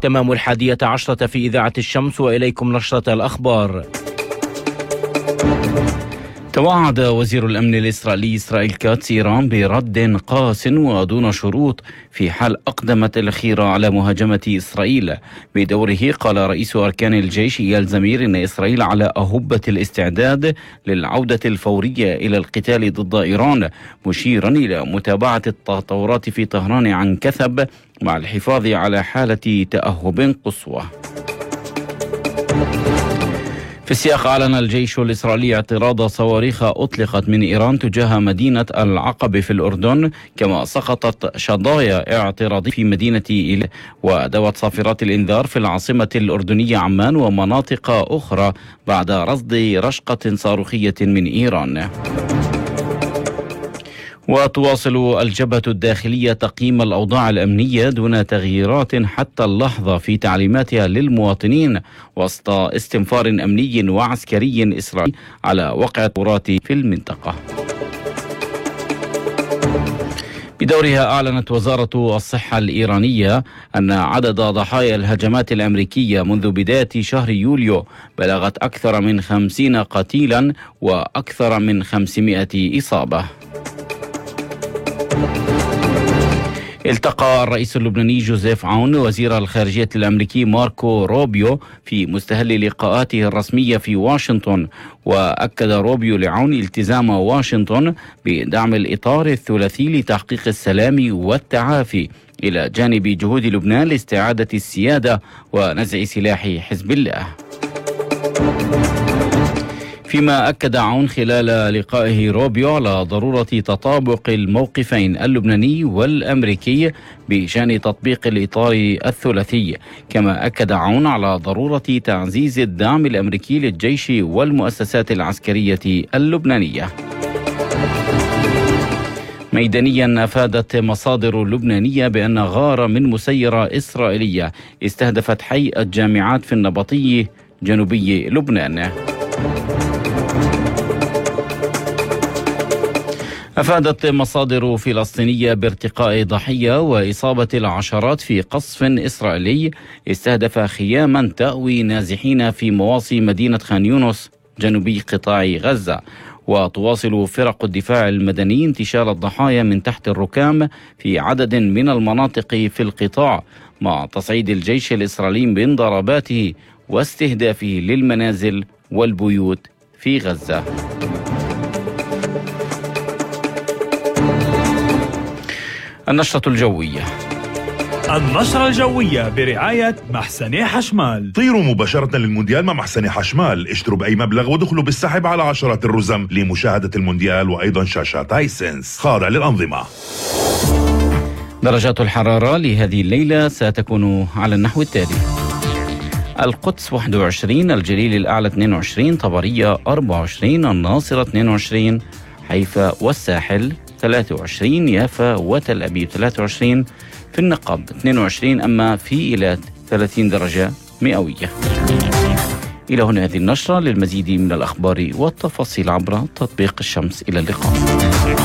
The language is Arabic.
تمام 11:00 في إذاعة الشمس، وإليكم نشرة الأخبار. توعد وزير الأمن الإسرائيلي إسرائيل كاتس إيران برد قاس ودون شروط في حال أقدمت الأخيرة على مهاجمة إسرائيل. بدوره قال رئيس أركان الجيش إيال زمير إن إسرائيل على أهبة الاستعداد للعودة الفورية إلى القتال ضد إيران، مشيرا إلى متابعة التطورات في طهران عن كثب مع الحفاظ على حالة تأهب قصوى. في السياق أعلن الجيش الإسرائيلي اعتراض صواريخ أطلقت من إيران تجاه مدينة العقبة في الأردن، كما سقطت شظايا اعتراضية في مدينة إيلات وأدوات صافرات الإنذار في العاصمة الأردنية عمان ومناطق أخرى بعد رصد رشقة صاروخية من إيران. وتواصل الجبهة الداخلية تقييم الأوضاع الأمنية دون تغييرات حتى اللحظة في تعليماتها للمواطنين وسط استنفار أمني وعسكري إسرائيلي على وقع التطورات في المنطقة. بدورها أعلنت وزارة الصحة الإيرانية أن عدد ضحايا الهجمات الأمريكية منذ بداية شهر يوليو بلغت أكثر من 50 قتيلا وأكثر من 500 إصابة. التقى الرئيس اللبناني جوزيف عون وزير الخارجية الأمريكي ماركو روبيو في مستهل لقاءاته الرسمية في واشنطن، وأكد روبيو لعون التزام واشنطن بدعم الإطار الثلاثي لتحقيق السلام والتعافي إلى جانب جهود لبنان لاستعادة السيادة ونزع سلاح حزب الله. فيما أكد عون خلال لقائه روبيو على ضرورة تطابق الموقفين اللبناني والأمريكي بشأن تطبيق الإطار الثلاثي، كما أكد عون على ضرورة تعزيز الدعم الأمريكي للجيش والمؤسسات العسكرية اللبنانية. ميدانيا أفادت مصادر لبنانية بأن غارة من مسيرة إسرائيلية استهدفت حي الجامعات في النبطية جنوبي لبنان. أفادت مصادر فلسطينية بارتقاء ضحية وإصابة العشرات في قصف إسرائيلي استهدف خياما تأوي نازحين في مواصي مدينة خان يونس جنوبي قطاع غزة. وتواصل فرق الدفاع المدني انتشال الضحايا من تحت الركام في عدد من المناطق في القطاع، مع تصعيد الجيش الإسرائيلي من ضرباته واستهدافه للمنازل والبيوت في غزة. النشرة الجوية. النشرة الجوية برعاية محسني حشمال. طيروا مباشرة للمونديال مع محسني حشمال، اشتروا بأي مبلغ ودخلوا بالسحب على عشرات الرزم لمشاهدة المونديال وأيضا شاشات هايسنس خاضع للأنظمة. درجات الحرارة لهذه الليلة ستكون على النحو التالي: القدس 21، الجليل الأعلى 22، طبرية 24، الناصرة 22، حيفا والساحل 23، يافا وتل أبيب 23، في النقب 22، أما في إيلات 30 درجة مئوية. إلى هنا هذه النشرة. للمزيد من الأخبار والتفاصيل عبر تطبيق الشمس. إلى اللقاء.